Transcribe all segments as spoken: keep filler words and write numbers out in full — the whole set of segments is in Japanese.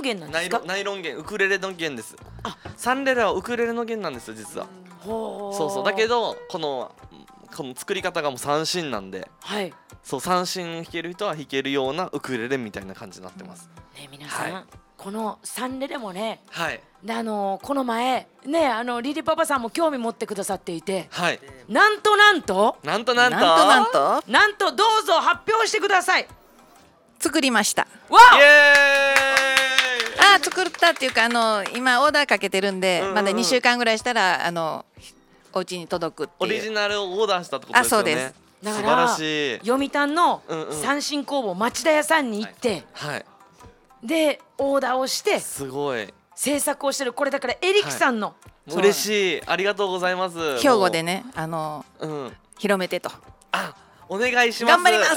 弦なんですか？ ナイロン、ナイロン弦、ウクレレの弦です。あ、サンレレはウクレレの弦なんですよ実は。 ほー。 そうそう、だけどこのこの作り方がもう三振なんで、 はい。 そう三振弾ける人は弾けるようなウクレレみたいな感じになってます。 ね、皆さん、 はい、 このサンレレもね、 はい、 であのー、この前ね、あのリリパパさんも興味持ってくださっていて、 はい、 なんとなんとなんとなんとなんとなんとなんとどうぞ発表してください。 作りました。 わイエーイ。 あ、作ったっていうか、あの今オーダーかけてるんで、 うんうんうん、 まだにしゅうかんぐらいしたらあのお家に届くっていう。 オリジナルをオーダーしたってことですよね。 あ、そうです。 だから素晴らしい。 読谷のうんうん三振工房町田屋さんに行って、 はい、 でオーダーをしてすごい制作をしてる。これだからエリキさんの、 はい、嬉しい、ありがとうございます。 兵庫でね、あの、うん、広めてと。 あ、お願いします。 頑張ります。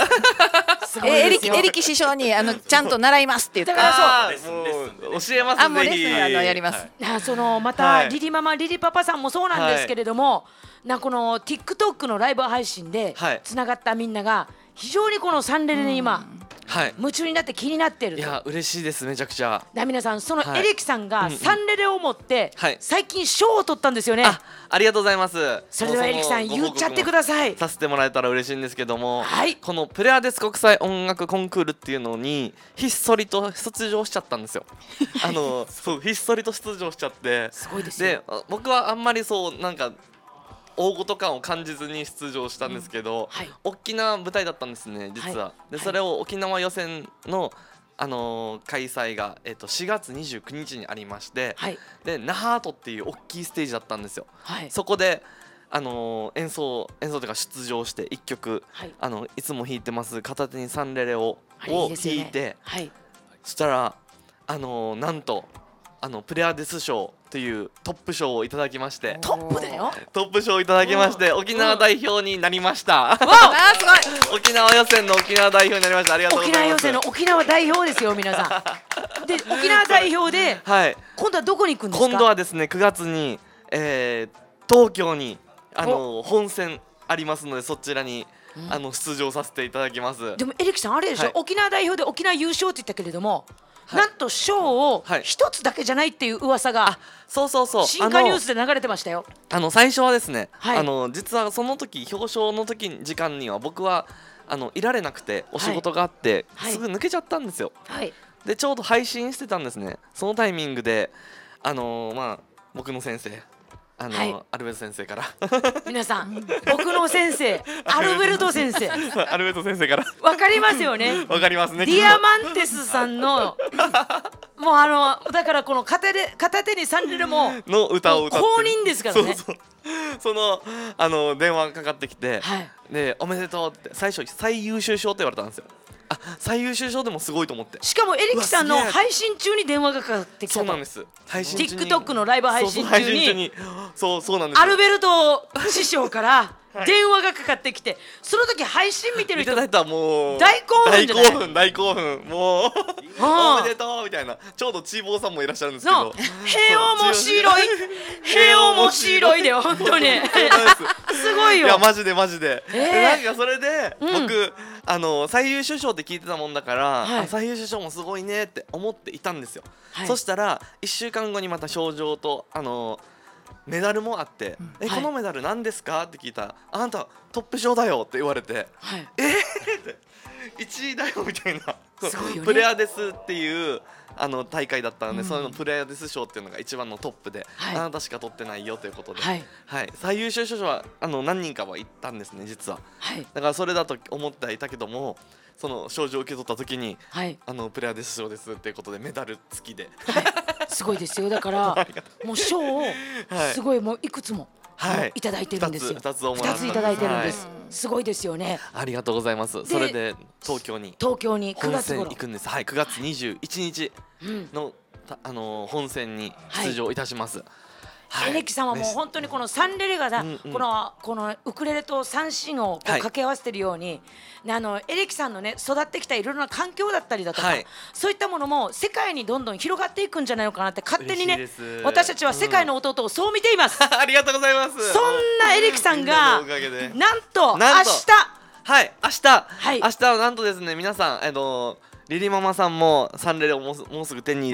えエリキエリキ師匠にあのちゃんと習いますって言って。 だからそう、もう教えます。 あ、もうレッスンあのやります。 はい、そのまた、 はい、 リリママリリパパさんもそうなんですけれども、はい、なこの TikTok のライブ配信でつながったみんなが非常にこのサンレレに今、はい、夢中になって気になっていると。 いや嬉しいです、めちゃくちゃ。 だ皆さん、そのエレキさんがサンレレを持って、 はい、 最近賞を取ったんですよね。 あ、ありがとうございます。 それではエレキさん言っちゃってください。 させてもらえたら嬉しいんですけども、 はい、 このプレアデス国際音楽コンクールっていうのにひっそりと出場しちゃったんですよ。あのそうひっそりと出場しちゃって、 すごいですよ。 で僕はあんまりそうなんか大ごと感を感じずに出場したんですけど、うん、はい、大きな舞台だったんですね実は。はい、でそれを沖縄予選の、あのー、開催が、えー、としがつにじゅうくにちにありまして、はい、でナハートっていう大きいステージだったんですよ。はい、そこで、あのー、演奏演奏というか出場していっきょく、はい、あのいつも弾いてます片手にサンレレを、はい、を弾いて、はい、そしたら、あのー、なんとあのプレアデス賞というトップ賞をいただきまして、 トップだよ。 トップ賞をいただきまして、沖縄代表になりました。 あー、すごい。 沖縄予選の沖縄代表になりました。ありがとうございます。 沖縄予選の沖縄代表ですよ皆さん。で沖縄代表で、はい、今度はどこに行くんですか？ 今度はですねくがつに、えー、東京にあの本戦ありますので、そちらに、うん、あの出場させていただきます。 でもエレキさんあれでしょ、はい、沖縄代表で沖縄優勝って言ったけれども、はい、なんと賞を一つだけじゃないっていう噂が、はい、 そうそうそう、 新華ニュースで流れてましたよ。 あの最初はですね、はい、あの実はその時表彰の時時間には僕はあのいられなくてお仕事があって、はい、すぐ抜けちゃったんですよ。はい、でちょうど配信してたんですね。そのタイミングであのー、まあ僕の先生あのーはい、アルベルト先生から皆さん僕の先生アルベルト先生アルベルト先生からわかりますよね。 わかりますね。 ディアマンテスさんのもうあのだからこの片手片手にサンレレもの歌を歌って公認ですからね。 そうそうそのあの電話かかってきて、はい、でおめでとうって最初最優秀賞って言われたんですよ。あ、最優秀賞でもすごいと思って。 しかもエリキさんの配信中に電話がかかってきたと。 そうなんです。配信中に TikTok のライブ配信中にそうそうなんです。 アルベルト師匠から電話がかかってきて、その時配信見てる人いただいたもう大興奮じゃない？ 大興奮大興奮もうおめでとうみたいな。ちょうどチーボーさんもいらっしゃるんですけど、 へ面白いへ面白いで本当にすごいよ。 いやマジでマジで、えー、でなんかそれで僕、うん、あの最優秀賞って聞いてたもんだから、はい、あ最優秀賞もすごいねって思っていたんですよ。はい、そしたらいっしゅうかんごにまた賞状とあのメダルもあって、うん、え、はい、このメダル何ですかって聞いたら、あんたトップ賞だよって言われて、はい、えーっていちいだよみたいな。すごいよね、プレアデスっていうあの大会だったので、うん、そのプレアデス賞っていうのが一番のトップで、はい、あなたしか取ってないよということで、はいはい、最優秀賞はあの何人かは行ったんですね実は。はい、だからそれだと思ってはいたけども、その賞状を受け取った時に、はい、あのプレアデス賞ですっていうことでメダル付きで、はい、 すごいですよ。だからもう賞をすごいもういくつも、はい、いただいてるんですよ。 ふたつふたついただいてるんです、はい、すごいですよね。 ありがとうございます。それで東京に東京にくがつ頃行くんです。はい、くがつにじゅういちにちの、うん、あのー、本戦に出場いたします。はいはい、エレキさんはもう本当にこのサンレレがだ、うんうん、このこのウクレレと三振をこう掛け合わせてるように、はい、あのエレキさんのね育ってきたいろいろな環境だったりだとか、はい、そういったものも世界にどんどん広がっていくんじゃないのかなって勝手にね私たちは世界の弟をそう見ています、 うん、ありがとうございます。 そんなエレキさんがなんと明日はい明日、はい、明日はなんとですね皆さんあのリリママさんもサンレレをもうすぐ手に入れ